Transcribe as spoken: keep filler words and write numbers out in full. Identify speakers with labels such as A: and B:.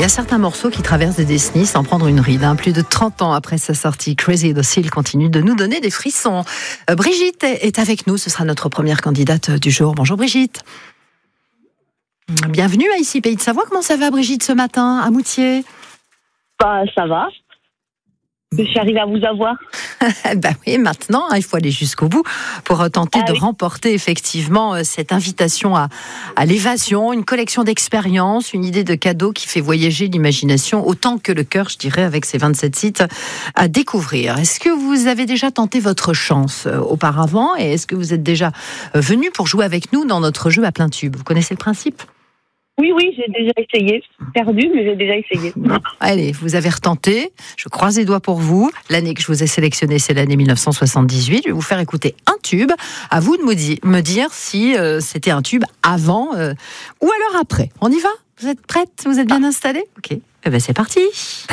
A: y a certains morceaux qui traversent des décennies sans prendre une ride. Hein. Plus de trente ans après sa sortie, Crazy the Seal continue de nous donner des frissons. Euh, Brigitte est avec nous, ce sera notre première candidate du jour. Bonjour Brigitte. Bienvenue à Ici Pays de Savoie. Comment ça va Brigitte ce matin à Moutier?
B: Bah, ça va. Je suis arrivée à vous avoir.
A: Ben oui, maintenant, hein, il faut aller jusqu'au bout pour tenter
B: ah,
A: de
B: oui.
A: remporter effectivement cette invitation à, à l'évasion, une collection d'expériences, une idée de cadeau qui fait voyager l'imagination autant que le cœur, je dirais, avec ces vingt-sept sites à découvrir. Est-ce que vous avez déjà tenté votre chance euh, auparavant et est-ce que vous êtes déjà euh, venu pour jouer avec nous dans notre jeu à plein tube? Vous connaissez le principe?
B: Oui, oui, j'ai déjà essayé. Perdu, mais j'ai déjà essayé.
A: Bon, allez, vous avez retenté. Je croise les doigts pour vous. L'année que je vous ai sélectionnée, c'est l'année dix-neuf cent soixante-dix-huit. Je vais vous faire écouter un tube. À vous de me dire si euh, c'était un tube avant euh, ou alors après. On y va? Vous êtes prête? Vous êtes bien installée? Ok. Eh ben, c'est parti.